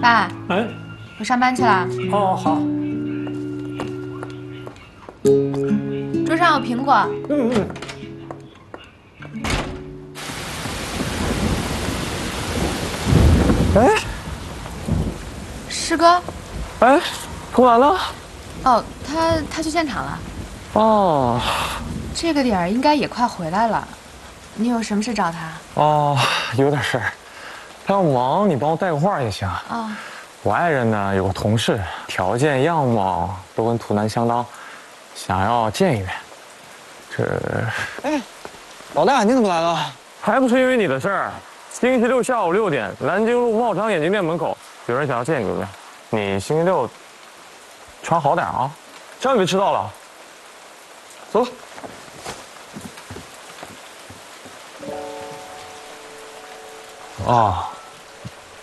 爸， 哎， 我上班去了。 哦好， 桌上有苹果。 嗯。哎师哥， 哎，涂完了？ 哦，他去现场了。 哦这个点儿应该也快回来了。你有什么事找他？ 哦，有点事儿。他要忙，你帮我带个话也行。 哦， 我爱人呢有个同事，条件样貌都跟图南相当，想要见一面。 哎，老大，你怎么来了？ 还不是因为你的事儿。星期六下午6点，南京路茂昌眼镜店门口有人想要见你，对不对？你星期六穿好点啊，千万别迟到了。走吧。啊。